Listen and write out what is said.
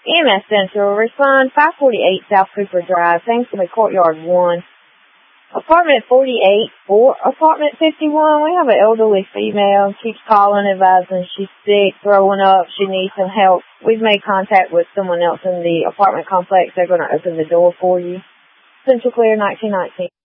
EMS Central, respond 548 South Cooper Drive, Thanksgiving Courtyard 1. Apartment 48 or Apartment 51, we have an elderly female, keeps calling, advising she's sick, throwing up, she needs some help. We've made contact with someone else in the apartment complex. They're going to open the door for you. Central Clear 1919.